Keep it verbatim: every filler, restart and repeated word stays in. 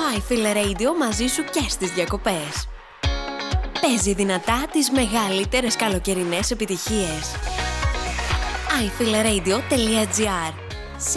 iFeel Radio μαζί σου και στις διακοπές. Παίζει δυνατά τις μεγαλύτερες καλοκαιρινές επιτυχίες. άι φι ελ radio τελεία τζι άρ